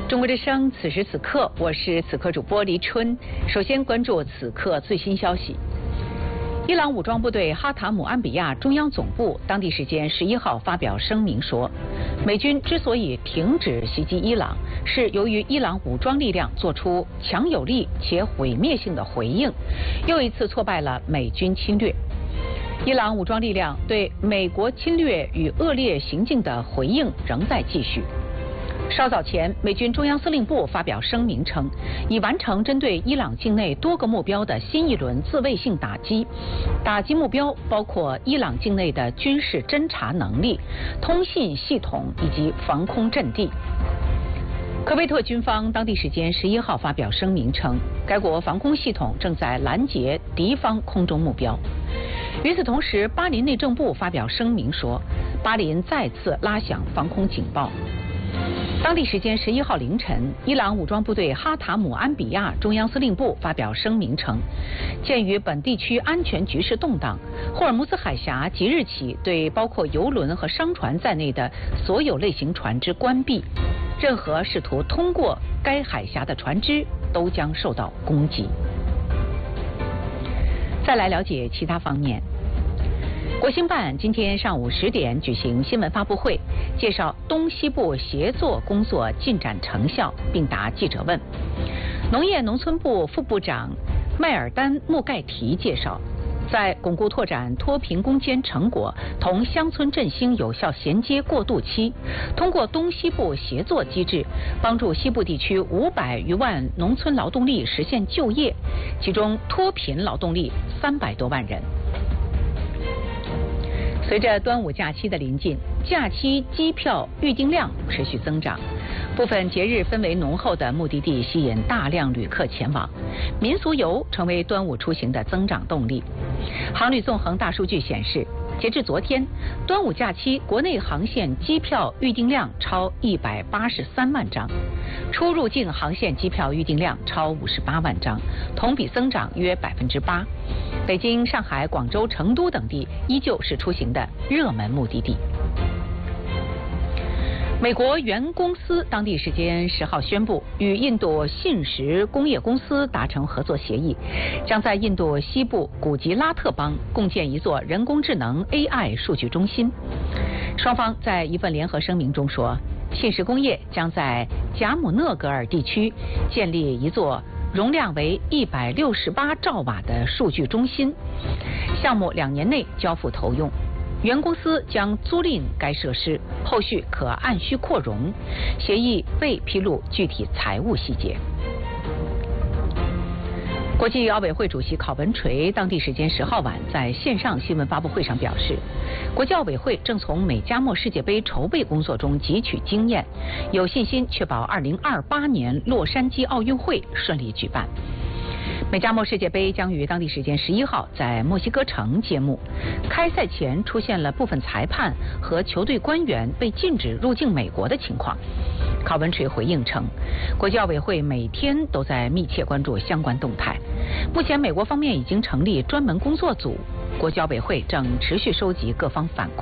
中国之声，此时此刻，我是此刻主播黎春。首先关注此刻最新消息。伊朗武装部队哈塔姆安比亚中央总部当地时间11号发表声明说，美军之所以停止袭击伊朗，是由于伊朗武装力量做出强有力且毁灭性的回应，又一次挫败了美军侵略。伊朗武装力量对美国侵略与恶劣行径的回应仍在继续。稍早前，美军中央司令部发表声明称，已完成针对伊朗境内多个目标的新一轮自卫性打击，打击目标包括伊朗境内的军事侦察能力、通信系统以及防空阵地。科威特军方当地时间11号发表声明称，该国防空系统正在拦截敌方空中目标。与此同时，巴林内政部发表声明说，巴林再次拉响防空警报。当地时间11号凌晨，伊朗武装部队哈塔姆安比亚中央司令部发表声明称，鉴于本地区安全局势动荡，霍尔木兹海峡即日起对包括油轮和商船在内的所有类型船只关闭，任何试图通过该海峡的船只都将受到攻击。再来了解其他方面。国新办今天上午10点举行新闻发布会，介绍东西部协作工作进展成效，并答记者问。农业农村部副部长迈尔丹穆盖提介绍，在巩固拓展脱贫攻坚成果同乡村振兴有效衔接过渡期，通过东西部协作机制，帮助西部地区500余万农村劳动力实现就业，其中脱贫劳动力300多万人。随着端午假期的临近，假期机票预订量持续增长，部分节日氛围浓厚的目的地吸引大量旅客前往，民俗游成为端午出行的增长动力。航旅纵横大数据显示，截至昨天，端午假期国内航线机票预订量超183万张，出入境航线机票预订量超58万张，同比增长约8%。北京、上海、广州、成都等地依旧是出行的热门目的地。美国原公司当地时间10号宣布，与印度信实工业公司达成合作协议，将在印度西部古吉拉特邦共建一座人工智能 AI 数据中心。双方在一份联合声明中说，信实工业将在贾姆讷格尔地区建立一座容量为168兆瓦的数据中心，项目2年内交付投用。原公司将租赁该设施，后续可按需扩容。协议未披露具体财务细节。国际奥委会主席考文垂当地时间10号晚在线上新闻发布会上表示，国际奥委会正从美加墨世界杯筹备工作中汲取经验，有信心确保2028年洛杉矶奥运会顺利举办。美加墨世界杯将于当地时间11号在墨西哥城揭幕。开赛前出现了部分裁判和球队官员被禁止入境美国的情况。考文垂回应称，国际奥委会每天都在密切关注相关动态。目前美国方面已经成立专门工作组，国际奥委会正持续收集各方反馈。